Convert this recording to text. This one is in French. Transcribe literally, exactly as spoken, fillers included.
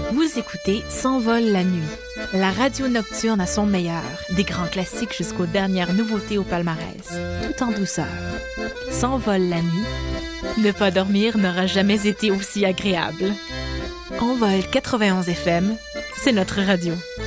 Vous écoutez S'envole la nuit, la radio nocturne à son meilleur, des grands classiques jusqu'aux dernières nouveautés au palmarès, tout en douceur. S'envole la nuit, ne pas dormir n'aura jamais été aussi agréable. Envol quatre-vingt-onze F M, c'est notre radio.